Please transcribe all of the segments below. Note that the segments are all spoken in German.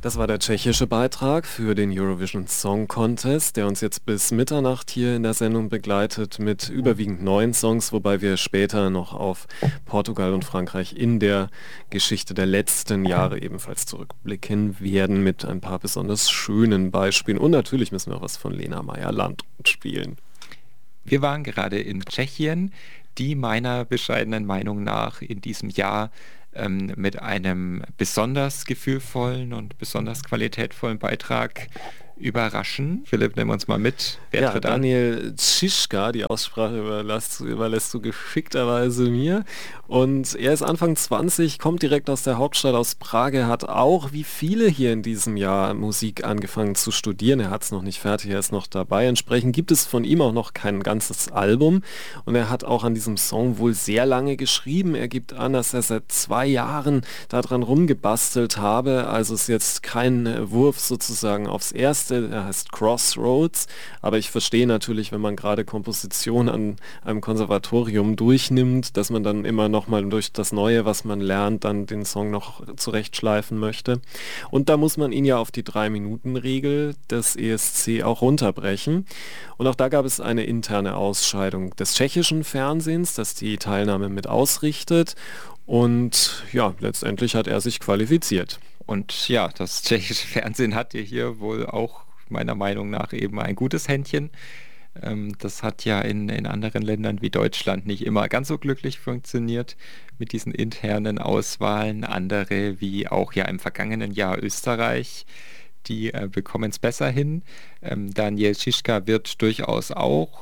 Das war der tschechische Beitrag für den Eurovision Song Contest, der uns jetzt bis Mitternacht hier in der Sendung begleitet mit überwiegend neuen Songs, wobei wir später noch auf Portugal und Frankreich in der Geschichte der letzten Jahre ebenfalls zurückblicken werden mit ein paar besonders schönen Beispielen. Und natürlich müssen wir auch was von Lena Meyer-Landrut spielen. Wir waren gerade in Tschechien, die meiner bescheidenen Meinung nach in diesem Jahr mit einem besonders gefühlvollen und besonders qualitätvollen Beitrag überraschen. Philipp, nimm uns mal mit. Wer tritt an? Daniel Žižka, die Aussprache überlässt du geschickterweise mir. Und er ist Anfang 20, kommt direkt aus der Hauptstadt, aus Prag. Er hat auch, wie viele hier in diesem Jahr, Musik angefangen zu studieren. Er hat es noch nicht fertig, er ist noch dabei. Entsprechend gibt es von ihm auch noch kein ganzes Album. Und er hat auch an diesem Song wohl sehr lange geschrieben. Er gibt an, dass er seit 2 Jahren daran rumgebastelt habe. Also ist jetzt kein Wurf sozusagen aufs Erste. Er heißt Crossroads, aber ich verstehe natürlich, wenn man gerade Komposition an einem Konservatorium durchnimmt, dass man dann immer noch mal durch das Neue, was man lernt, dann den Song noch zurechtschleifen möchte. Und da muss man ihn ja auf die 3-Minuten-Regel des ESC auch runterbrechen. Und auch da gab es eine interne Ausscheidung des tschechischen Fernsehens, das die Teilnahme mit ausrichtet. Und ja, letztendlich hat er sich qualifiziert. Und ja, das tschechische Fernsehen hatte hier wohl auch meiner Meinung nach eben ein gutes Händchen. Das hat ja in anderen Ländern wie Deutschland nicht immer ganz so glücklich funktioniert mit diesen internen Auswahlen. Andere, wie auch ja im vergangenen Jahr Österreich, die bekommen es besser hin. Daniel Žižka wird durchaus auch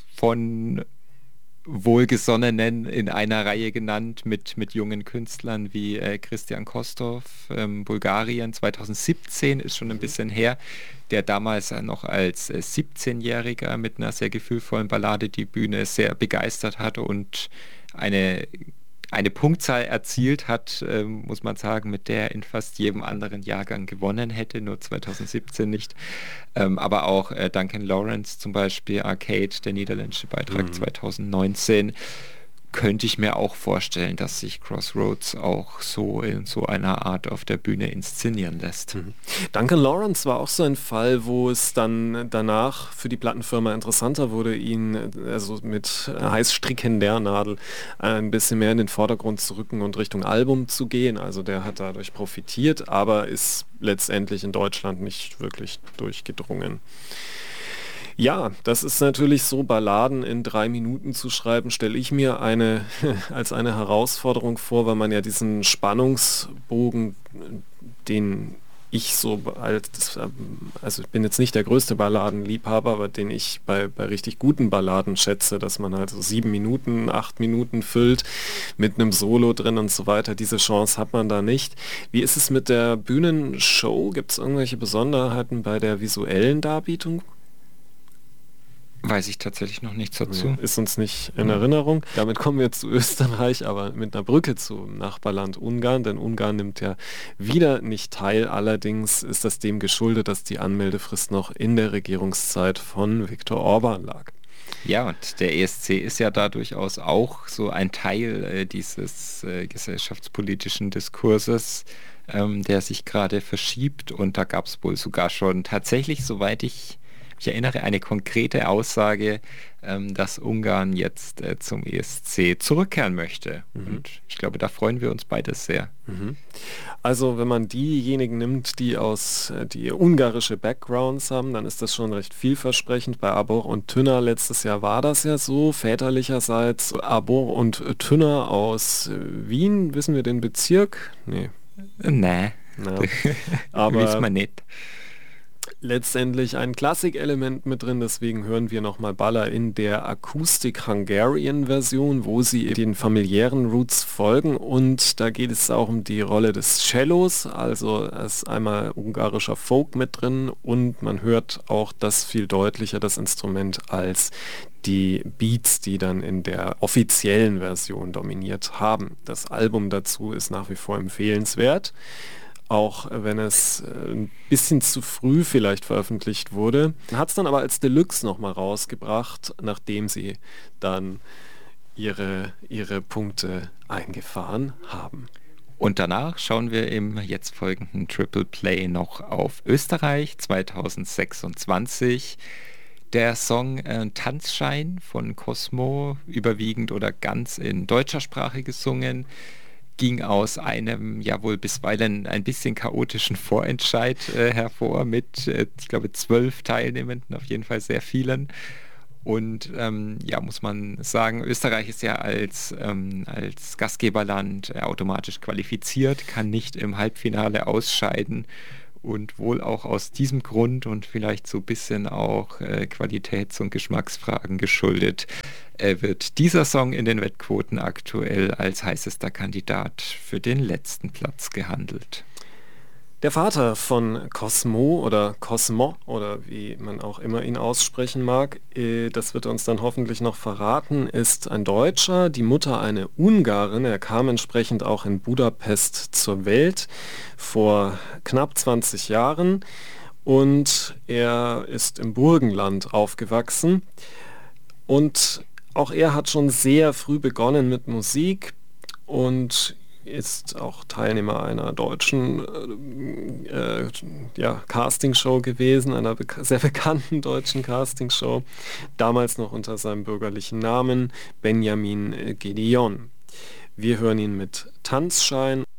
von Wohlgesonnenen in einer Reihe genannt mit jungen Künstlern wie Christian Kostov, Bulgarien 2017 ist schon ein bisschen her, der damals noch als 17-Jähriger mit einer sehr gefühlvollen Ballade die Bühne sehr begeistert hat und eine Punktzahl erzielt hat, muss man sagen, mit der er in fast jedem anderen Jahrgang gewonnen hätte, nur 2017 nicht. Aber auch Duncan Lawrence zum Beispiel, Arcade, der niederländische Beitrag 2019, könnte ich mir auch vorstellen, dass sich Crossroads auch so in so einer Art auf der Bühne inszenieren lässt. Duncan Lawrence war auch so ein Fall, wo es dann danach für die Plattenfirma interessanter wurde, ihn also mit heißstrickender Nadel ein bisschen mehr in den Vordergrund zu rücken und Richtung Album zu gehen. Also der hat dadurch profitiert, aber ist letztendlich in Deutschland nicht wirklich durchgedrungen. Ja, das ist natürlich so, Balladen in 3 Minuten zu schreiben, stelle ich mir als eine Herausforderung vor, weil man ja diesen Spannungsbogen, den ich so also ich bin jetzt nicht der größte Balladenliebhaber, aber den ich bei richtig guten Balladen schätze, dass man halt so 7 Minuten, 8 Minuten füllt mit einem Solo drin und so weiter. Diese Chance hat man da nicht. Wie ist es mit der Bühnenshow? Gibt es irgendwelche Besonderheiten bei der visuellen Darbietung? Weiß ich tatsächlich noch nichts dazu. Ist uns nicht in Erinnerung. Damit kommen wir zu Österreich, aber mit einer Brücke zum Nachbarland Ungarn, denn Ungarn nimmt ja wieder nicht teil. Allerdings ist das dem geschuldet, dass die Anmeldefrist noch in der Regierungszeit von Viktor Orban lag. Ja, und der ESC ist ja da durchaus auch so ein Teil dieses gesellschaftspolitischen Diskurses, der sich gerade verschiebt. Und da gab es wohl sogar schon tatsächlich, soweit ich erinnere, eine konkrete Aussage, dass Ungarn jetzt zum ESC zurückkehren möchte. Und ich glaube, da freuen wir uns beide sehr. Also wenn man diejenigen nimmt, die ungarische Backgrounds haben, dann ist das schon recht vielversprechend. Bei Arbor und Tünner letztes Jahr war das ja so, väterlicherseits. Arbor und Tünner aus Wien, wissen wir den Bezirk? Nee. Aber wissen wir nicht. Letztendlich ein Klassik-Element mit drin, deswegen hören wir nochmal Baller in der Akustik-Hungarian-Version, wo sie den familiären Roots folgen, und da geht es auch um die Rolle des Cellos, also es ist einmal ungarischer Folk mit drin und man hört auch das viel deutlicher, das Instrument, als die Beats, die dann in der offiziellen Version dominiert haben. Das Album dazu ist nach wie vor empfehlenswert, auch wenn es ein bisschen zu früh vielleicht veröffentlicht wurde. Hat es dann aber als Deluxe nochmal rausgebracht, nachdem sie dann ihre Punkte eingefahren haben. Und danach schauen wir im jetzt folgenden Triple Play noch auf Österreich 2026. Der Song Tanzschein von Cosmo, überwiegend oder ganz in deutscher Sprache gesungen, ging aus einem ja wohl bisweilen ein bisschen chaotischen Vorentscheid hervor mit, ich glaube, 12 Teilnehmenden, auf jeden Fall sehr vielen. Und ja, muss man sagen, Österreich ist ja als Gastgeberland automatisch qualifiziert, kann nicht im Halbfinale ausscheiden. Und wohl auch aus diesem Grund und vielleicht so ein bisschen auch Qualitäts- und Geschmacksfragen geschuldet, wird dieser Song in den Wettquoten aktuell als heißester Kandidat für den letzten Platz gehandelt. Der Vater von Cosmo oder Cosmo oder wie man auch immer ihn aussprechen mag, das wird er uns dann hoffentlich noch verraten, ist ein Deutscher, die Mutter eine Ungarin. Er kam entsprechend auch in Budapest zur Welt vor knapp 20 Jahren und er ist im Burgenland aufgewachsen und auch er hat schon sehr früh begonnen mit Musik und ist auch Teilnehmer einer deutschen ja, Castingshow gewesen, einer sehr bekannten deutschen Castingshow, damals noch unter seinem bürgerlichen Namen Benjamin Gedeon. Wir hören ihn mit Tanzschein